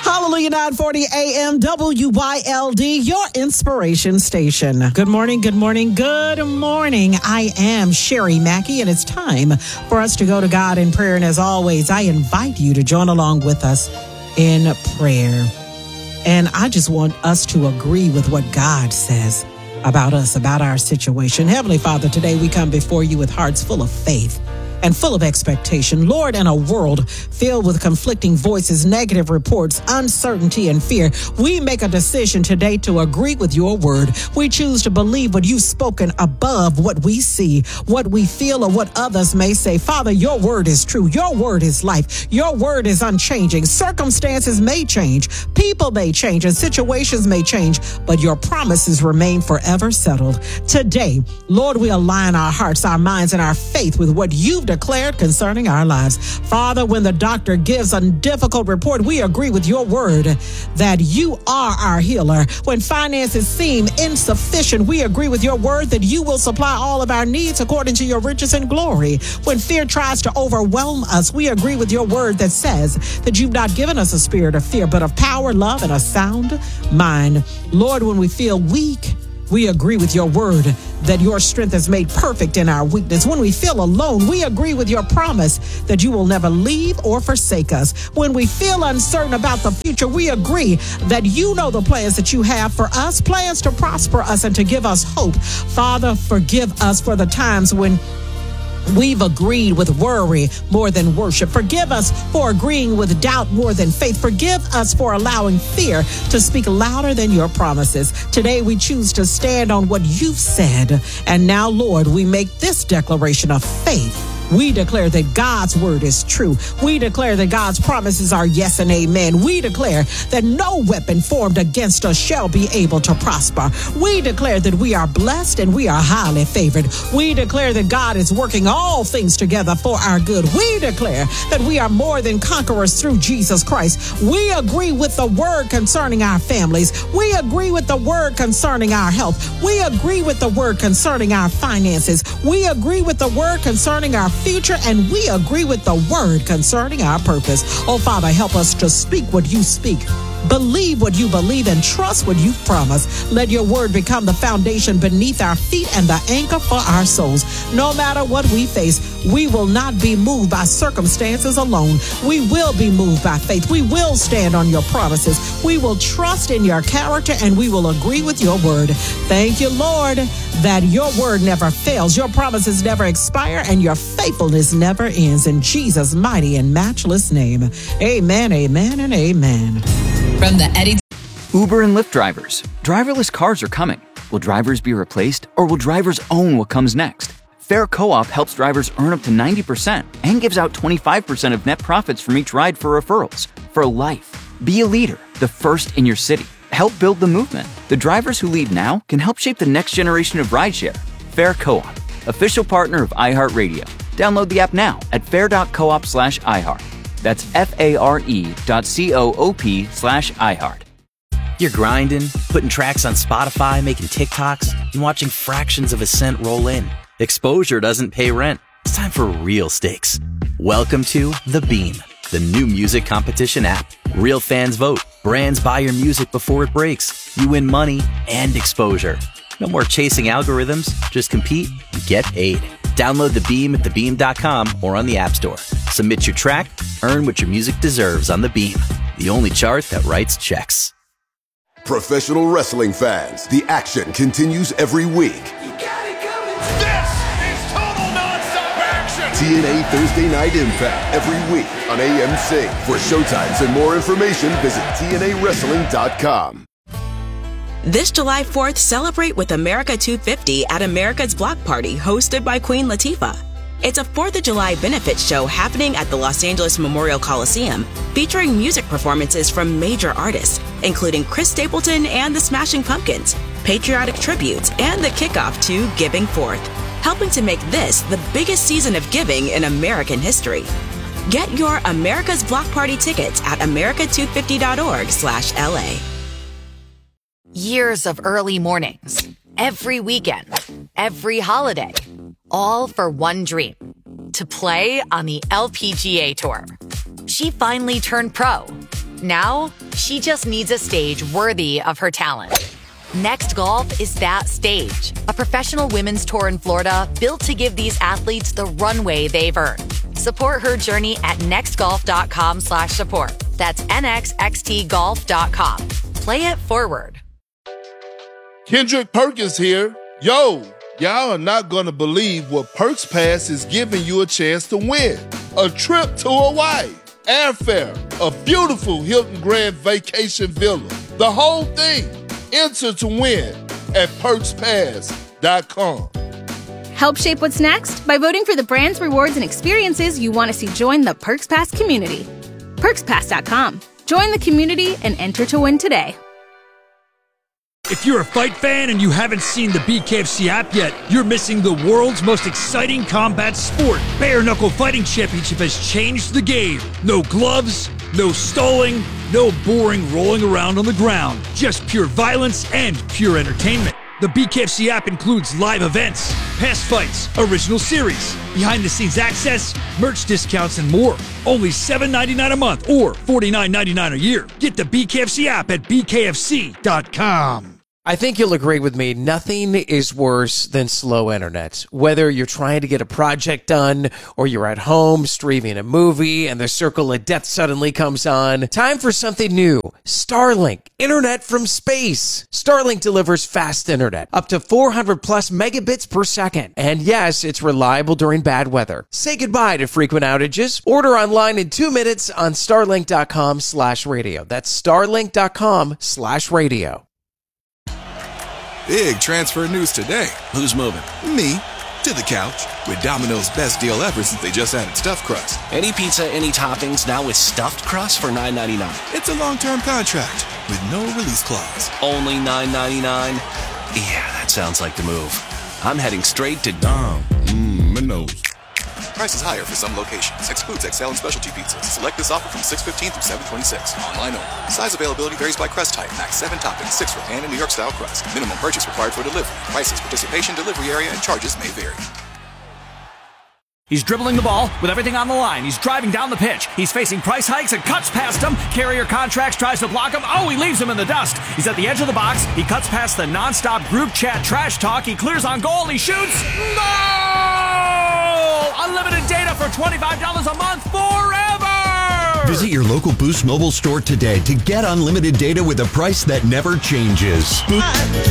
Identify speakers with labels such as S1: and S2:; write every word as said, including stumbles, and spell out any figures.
S1: Hallelujah, nine forty a.m. W Y L D, your inspiration station. Good morning, good morning, good morning. I am Sherry Mackey, and it's time for us to go to God in prayer. And as always, I invite you to join along with us in prayer. And I just want us to agree with what God says about us, about our situation. Heavenly Father, today we come before you with hearts full of faith and full of expectation. Lord, in a world filled with conflicting voices, negative reports, uncertainty, and fear, we make a decision today to agree with your word. We choose to believe what you've spoken above what we see, what we feel, or what others may say. Father, your word is true. Your word is life. Your word is unchanging. Circumstances may change, people may change, and situations may change, but your promises remain forever settled. Today, Lord, we align our hearts, our minds, and our faith with what you've declared concerning our lives. Father, when the doctor gives a difficult report, we agree with your word that you are our healer. When finances seem insufficient, we agree with your word that you will supply all of our needs according to your riches and glory. When fear tries to overwhelm us, we agree with your word that says that you've not given us a spirit of fear, but of power, love, and a sound mind. Lord, when we feel weak, we agree with your word that your strength is made perfect in our weakness. When we feel alone, we agree with your promise that you will never leave or forsake us. When we feel uncertain about the future, we agree that you know the plans that you have for us, plans to prosper us and to give us hope. Father, forgive us for the times when we've agreed with worry more than worship. Forgive us for agreeing with doubt more than faith. Forgive us for allowing fear to speak louder than your promises. Today, we choose to stand on what you've said. And now, Lord, we make this declaration of faith. We declare that God's word is true. We declare that God's promises are yes and amen. We declare that no weapon formed against us shall be able to prosper. We declare that we are blessed and we are highly favored. We declare that God is working all things together for our good. We declare that we are more than conquerors through Jesus Christ. We agree with the word concerning our families. We agree with the word concerning our health. We agree with the word concerning our finances. We agree with the word concerning our future, and we agree with the word concerning our purpose. Oh, Father, help us to speak what you speak, believe what you believe, and trust what you've promised. Let your word become the foundation beneath our feet and the anchor for our souls. No matter what we face, we will not be moved by circumstances alone. We will be moved by faith. We will stand on your promises. We will trust in your character, and we will agree with your word. Thank you, Lord, that your word never fails, your promises never expire, and your faithfulness never ends. In Jesus' mighty and matchless name, amen, amen, and amen.
S2: From the Eddie
S3: Uber and Lyft drivers. Driverless cars are coming. Will drivers be replaced, or will drivers own what comes next? Fair Co-op helps drivers earn up to ninety percent and gives out twenty-five percent of net profits from each ride for referrals. For life. Be a leader, the first in your city. Help build the movement. The drivers who lead now can help shape the next generation of rideshare. Fair Co-op, official partner of iHeartRadio. Download the app now at fair.coop slash iHeart. That's F-A-R-E dot C-O-O-P slash iHeart.
S4: You're grinding, putting tracks on Spotify, making TikToks, and watching fractions of a cent roll in. Exposure doesn't pay rent. It's time for real stakes. Welcome to The Beam, the new music competition app. Real fans vote. Brands buy your music before it breaks. You win money and exposure. No more chasing algorithms. Just compete and get paid. Download The Beam at the beam dot com or on the App Store. Submit your track, earn what your music deserves on The Beam, the only chart that writes checks.
S5: Professional wrestling fans, the action continues every week.
S6: You got it coming. This is total nonstop action.
S5: T N A Thursday Night Impact every week on A M C. For showtimes and more information, visit T N A wrestling dot com.
S7: This July fourth, celebrate with America two fifty at America's Block Party, hosted by Queen Latifah. It's a fourth of July benefit show happening at the Los Angeles Memorial Coliseum, featuring music performances from major artists, including Chris Stapleton and the Smashing Pumpkins, patriotic tributes, and the kickoff to Giving Forth, helping to make this the biggest season of giving in American history. Get your America's Block Party tickets at america two fifty dot org slash L A.
S8: Years of early mornings, every weekend, every holiday, all for one dream, to play on the L P G A Tour. She finally turned pro, Now, she just needs a stage worthy of her talent. Next Golf is that stage. A professional women's tour in Florida built to give these athletes the runway they've earned. Support her journey at nextgolf.com slash support. That's nxxtgolf dot com. Play it forward.
S2: Kendrick Perkins here. Yo, y'all are not going to believe what Perks Pass is giving you a chance to win. A trip to Hawaii, airfare, a beautiful Hilton Grand Vacation Villa. The whole thing. Enter to win at perks pass dot com.
S9: Help shape what's next by voting for the brands, rewards, and experiences you want to see join the Perks Pass community. perks pass dot com. Join the community and enter to win today.
S10: If you're a fight fan and you haven't seen the B K F C app yet, you're missing the world's most exciting combat sport. Bare Knuckle Fighting Championship has changed the game. No gloves, no stalling, no boring rolling around on the ground. Just pure violence and pure entertainment. The B K F C app includes live events, past fights, original series, behind-the-scenes access, merch discounts, and more. Only seven dollars and ninety-nine cents a month or forty-nine dollars and ninety-nine cents a year. Get the B K F C app at b k f c dot com.
S11: I think you'll agree with me. Nothing is worse than slow internet. Whether you're trying to get a project done or you're at home streaming a movie and the circle of death suddenly comes on, time for something new. Starlink, internet from space. Starlink delivers fast internet, up to four hundred plus megabits per second. And yes, it's reliable during bad weather. Say goodbye to frequent outages. Order online in two minutes on starlink.com slash radio. That's starlink.com slash radio.
S12: Big transfer news today.
S13: Who's moving?
S12: Me. To the couch. With Domino's best deal ever since they just added stuffed crust.
S13: Any pizza, any toppings, now with stuffed crust for nine ninety-nine.
S12: It's a long-term contract with no release clause.
S13: Only nine ninety-nine? Yeah, that sounds like the move. I'm heading straight to Dom.
S12: Mmm, my nose. Prices higher for some locations. Excludes X L and specialty pizzas. Select this offer from six fifteen through seven twenty-six. Online only. Size availability varies by crust type. Max seven toppings, six for pan and New York style crust. Minimum purchase required for delivery. Prices, participation, delivery area, and charges may vary.
S14: He's dribbling the ball with everything on the line. He's driving down the pitch. He's facing price hikes and cuts past him. Carrier Contracts tries to block him. Oh, he leaves him in the dust. He's at the edge of the box. He cuts past the nonstop group chat trash talk. He clears on goal. He shoots. No! Unlimited data for twenty-five dollars a month forever!
S15: Visit your local Boost Mobile store today to get unlimited data with a price that never changes. Boost-